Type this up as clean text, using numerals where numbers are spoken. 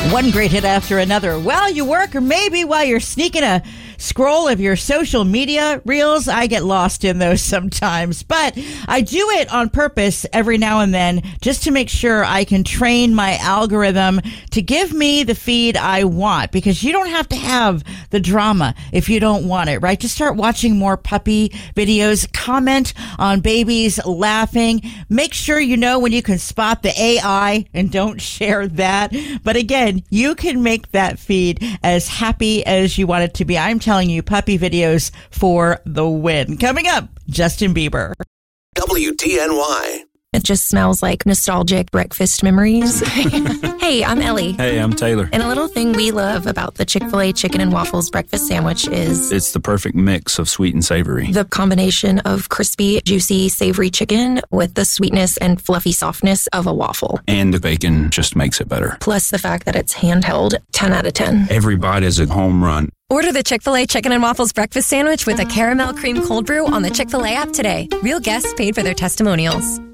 One great hit after another. While you work, or maybe while you're sneaking a scroll of your social media reels. I get lost in those sometimes, but I do it on purpose every now and then just to make sure I can train my algorithm to give me the feed I want, because you don't have to have the drama if you don't want it, right? Just start watching more puppy videos, comment on babies laughing, make sure you know when you can spot the AI and don't share that. But again, you can make that feed as happy as you want it to be. I'm telling you, puppy videos for the win. Coming up, Justin Bieber. WDNY. It just smells like nostalgic breakfast memories. Hey, I'm Ellie. Hey, I'm Taylor. And a little thing we love about the Chick-fil-A chicken and waffles breakfast sandwich is It's the perfect mix of sweet and savory. the combination of crispy, juicy, savory chicken with the sweetness and fluffy softness of a waffle. And the bacon just makes it better. Plus the fact that it's handheld, 10 out of 10. Every bite is a home run. Order the Chick-fil-A Chicken and Waffles Breakfast Sandwich with a caramel cream cold brew on the Chick-fil-A app today. Real guests paid for their testimonials.